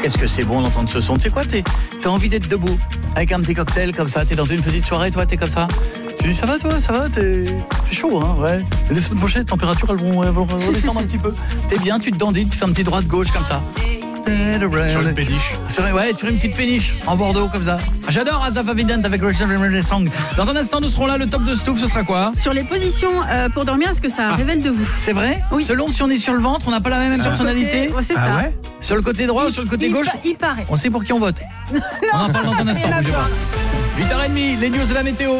qu'est-ce que c'est bon d'entendre ce son. Tu sais quoi, t'as envie d'être debout avec un petit cocktail comme ça, t'es dans une petite soirée, toi, t'es comme ça. Tu dis ça va toi, ça va, c'est chaud hein, ouais. Et les semaines prochaines, les températures elles vont redescendre un petit peu. T'es bien, tu te dandines, tu fais un petit droite-gauche comme ça. Sur une péniche. Sur une petite péniche en Bordeaux comme ça. J'adore Asaf Avidan avec Russian Song. Dans un instant, nous serons là. Le top de Stouff, ce sera quoi? Sur les positions pour dormir, est-ce que ça révèle de vous? C'est vrai? Oui. Selon si on est sur le ventre, on n'a pas la même personnalité. Ouais, c'est ça. Ouais, sur le côté droit ou sur le côté gauche? Il paraît. On sait pour qui on vote. On en parle dans un instant. 8h30, les news de la météo.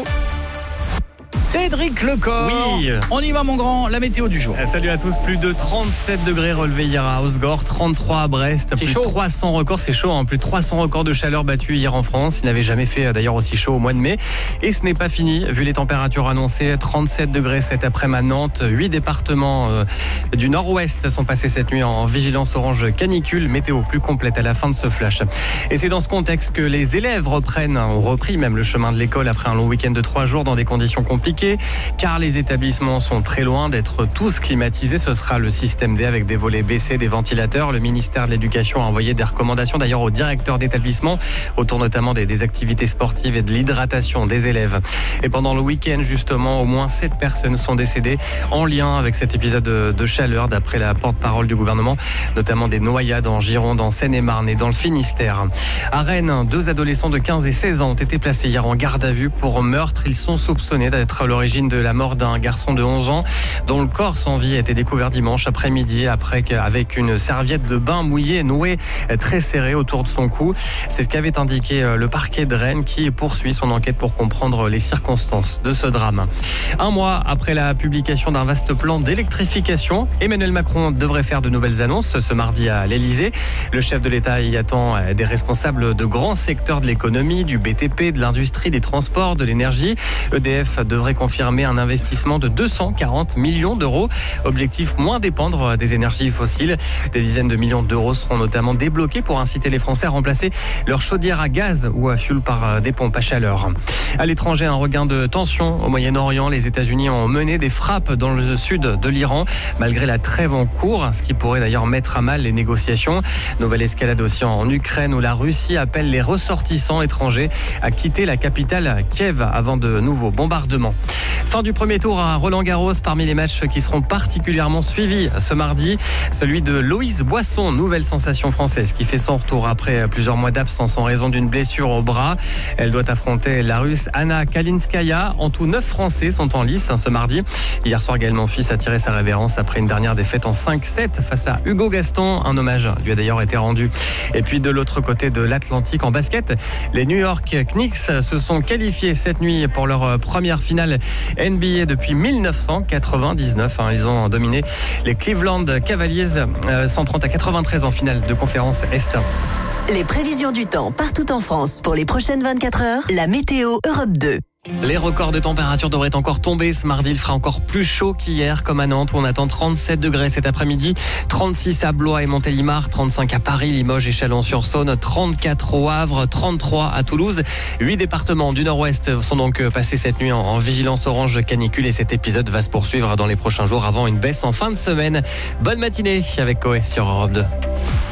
Cédric Lecor. Oui. On y va mon grand, la météo du jour. Salut à tous, plus de 37 degrés relevés hier à Hausgord, 33 à Brest, C'est plus chaud. de 300 records, c'est chaud, hein, plus de 300 records de chaleur battus hier en France. Il n'avait jamais fait d'ailleurs aussi chaud au mois de mai. Et ce n'est pas fini, vu les températures annoncées, 37 degrés cet après-midi à Nantes. 8 départements du nord-ouest sont passés cette nuit en vigilance orange canicule. Météo plus complète à la fin de ce flash. Et c'est dans ce contexte que les élèves ont repris même le chemin de l'école après un long week-end de 3 jours dans des conditions compliquées. Car les établissements sont très loin d'être tous climatisés. Ce sera le système D avec des volets baissés, des ventilateurs. Le ministère de l'Éducation a envoyé des recommandations d'ailleurs aux directeurs d'établissement autour notamment des activités sportives et de l'hydratation des élèves. Et pendant le week-end justement, au moins 7 personnes sont décédées en lien avec cet épisode de chaleur d'après la porte-parole du gouvernement, notamment des noyades en Gironde, en Seine-et-Marne et dans le Finistère. À Rennes, 2 adolescents de 15 et 16 ans ont été placés hier en garde à vue pour meurtre. Ils sont soupçonnés d'être à l'origine de la mort d'un garçon de 11 ans dont le corps sans vie a été découvert dimanche après-midi avec une serviette de bain mouillée nouée très serrée autour de son cou. C'est ce qu'avait indiqué le parquet de Rennes qui poursuit son enquête pour comprendre les circonstances de ce drame. Un mois après la publication d'un vaste plan d'électrification, Emmanuel Macron devrait faire de nouvelles annonces ce mardi à l'Elysée. Le chef de l'État y attend des responsables de grands secteurs de l'économie, du BTP, de l'industrie, des transports, de l'énergie. EDF devrait confirmer un investissement de 240 millions d'euros. Objectif, moins dépendre des énergies fossiles. Des dizaines de millions d'euros seront notamment débloqués pour inciter les Français à remplacer leur chaudière à gaz ou à fioul par des pompes à chaleur. À l'étranger, un regain de tension au Moyen-Orient. Les États-Unis ont mené des frappes dans le sud de l'Iran, malgré la trêve en cours, ce qui pourrait d'ailleurs mettre à mal les négociations. Nouvelle escalade aussi en Ukraine, où la Russie appelle les ressortissants étrangers à quitter la capitale Kiev avant de nouveaux bombardements. Fin du premier tour à Roland-Garros, parmi les matchs qui seront particulièrement suivis ce mardi, celui de Loïs Boisson, nouvelle sensation française qui fait son retour après plusieurs mois d'absence en raison d'une blessure au bras. Elle doit affronter la Russe Anna Kalinskaya. En tout, 9 Français sont en lice ce mardi. Hier soir, Gaël Monfils a tiré sa révérence après une dernière défaite en 5-7 face à Hugo Gaston. Un hommage lui a d'ailleurs été rendu. Et puis de l'autre côté de l'Atlantique en basket, les New York Knicks se sont qualifiés cette nuit pour leur première finale NBA depuis 1999. Ils ont dominé les Cleveland Cavaliers 130-93 en finale de conférence Est. Les prévisions du temps partout en France pour les prochaines 24 heures. La météo Europe 2. Les records de température devraient encore tomber ce mardi. Il fera encore plus chaud qu'hier, comme à Nantes où on attend 37 degrés cet après-midi, 36 à Blois et Montélimar, 35 à Paris, Limoges et Chalon-sur-Saône, 34 au Havre, 33 à Toulouse. 8 départements du Nord-Ouest sont donc passés cette nuit en vigilance orange canicule et cet épisode va se poursuivre dans les prochains jours avant une baisse en fin de semaine. Bonne matinée avec Coé sur Europe 2.